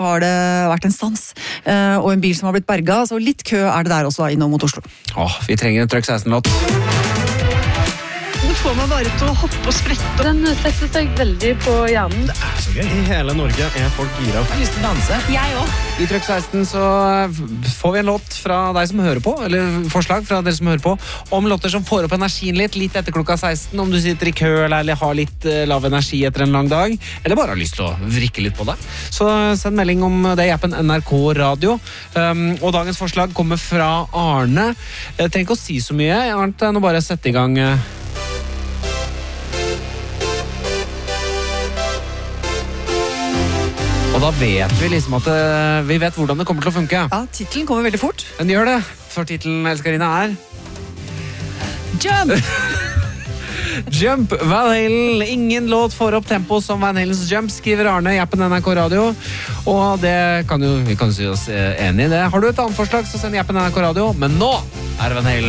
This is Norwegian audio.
har det vært en stans, og en bil som har blitt berga, så litt kø er det der også innom mot Oslo. Vi trenger en Trøkk 16-låt. Det får meg bare til å hoppe og sprette. Den setter seg veldig på hjernen. Det er så gøy. I hele Norge er folk gira. Jeg har lyst til å danse. Jeg også. I Trøkk 16 så får vi en låt fra deg som hører på, eller forslag fra dere som hører på, om låter som får opp energien litt etter klokka 16, om du sitter i kø eller har litt lav energi etter en lang dag, eller bare har lyst til å vrikke litt på deg. Så send melding om det i appen NRK Radio. Og dagens forslag kommer fra Arne. Jeg trenger ikke å si så mye, annet enn å bare sette i gang... Og da vet vi liksom at vi vet hvordan det kommer til å funke. Ja, titelen kommer veldig fort. Den gjør det, for titelen, Elskarina, er... Jump! Jump, Van Halen. Ingen låt får opp tempo som Van Halens Jump, skriver Arne i appen NRK Radio. Og det kan jo, vi kan jo si oss enig i det. Har du et annet forslag, så send i appen NRK Radio. Men nå er det Van Halen.